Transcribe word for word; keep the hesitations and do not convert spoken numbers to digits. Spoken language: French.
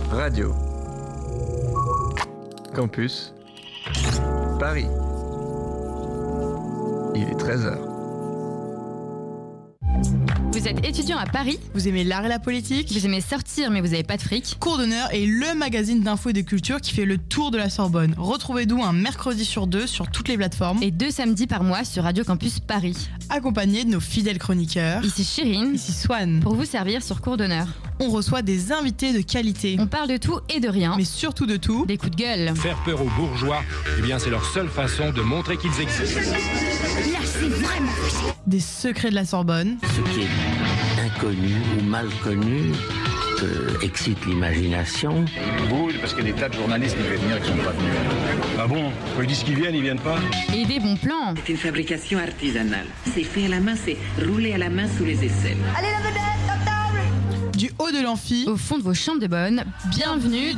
Radio Campus Paris. Il est treize heures. Vous êtes étudiant à Paris, vous aimez l'art et la politique, vous aimez sortir mais vous n'avez pas de fric. Cours d'honneur est le magazine d'infos et de culture qui fait le tour de la Sorbonne. Retrouvez-nous un mercredi sur deux sur toutes les plateformes et deux samedis par mois sur Radio Campus Paris. Accompagné de nos fidèles chroniqueurs. Ici Chirine, ici Swan. Pour vous servir sur Cours d'honneur. On reçoit des invités de qualité. On parle de tout et de rien. Mais surtout de tout. Des coups de gueule. Faire peur aux bourgeois, eh bien c'est leur seule façon de montrer qu'ils existent. Là, c'est vraiment... Des secrets de la Sorbonne. Ce qui est inconnu ou mal connu euh, excite l'imagination. Ils boudent parce qu'il y a des tas de journalistes qui devaient venir et qui ne sont pas venus. Ah bon? Quand ils disent qu'ils viennent, ils viennent pas? Et des bons plans. C'est une fabrication artisanale. C'est fait à la main, c'est roulé à la main sous les aisselles. Allez, la vedette, à table! Du haut de l'amphi, au fond de vos chambres de bonne, bienvenue